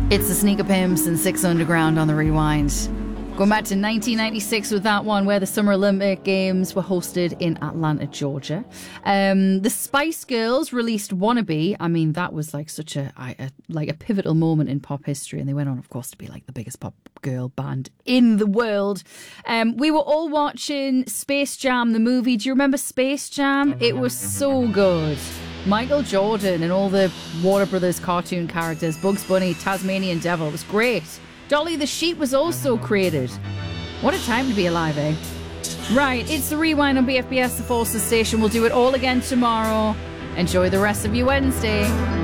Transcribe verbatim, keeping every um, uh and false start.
It's the Sneaker Pimps and Six Underground on the Rewind. Going back to nineteen ninety-six with that one, where the Summer Olympic Games were hosted in Atlanta, Georgia. Um, the Spice Girls released Wannabe. I mean, that was like such a, a like a pivotal moment in pop history, and they went on, of course, to be like the biggest pop girl band in the world. Um, we were all watching Space Jam, the movie. Do you remember Space Jam? It was so good. Michael Jordan and all the Warner Brothers cartoon characters, Bugs Bunny, Tasmanian Devil. It was great. Dolly the Sheep was also created. What a time to be alive, eh? Right, it's the Rewind on B F B S, the Forces station. We'll do it all again tomorrow. Enjoy the rest of your Wednesday.